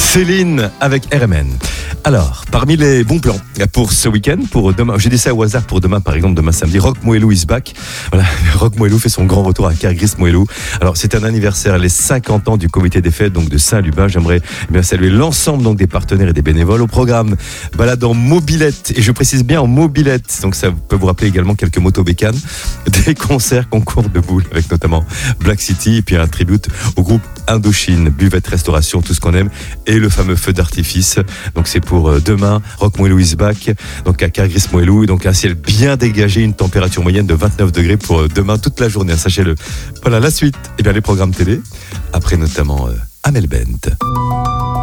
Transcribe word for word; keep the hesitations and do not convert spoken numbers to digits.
Céline avec R M N. Alors, parmi les bons plans pour ce week-end, pour demain, j'ai dit ça au hasard pour demain, par exemple, demain samedi, Rock Moelou is back. Voilà, Rock Moelou fait son grand retour à Kergris Moelou. Alors, c'est un anniversaire, les cinquante ans du comité des fêtes, donc de Saint-Lubin. J'aimerais eh bien saluer l'ensemble donc des partenaires et des bénévoles au programme. Balade en mobilette, et je précise bien en mobilette, donc ça peut vous rappeler également quelques motos bécanes, des concerts, concours de boules, avec notamment Black City, et puis un tribute au groupe Indochine, buvette, restauration, tout ce qu'on aime, et le fameux feu d'artifice. Donc c'est pour demain, Rock Moelou is back, donc à Kergris Moelou, donc un ciel bien dégagé, une température moyenne de vingt-neuf degrés pour demain toute la journée, sachez-le. Voilà, la suite, et bien les programmes télé, après notamment euh, Amel Bent.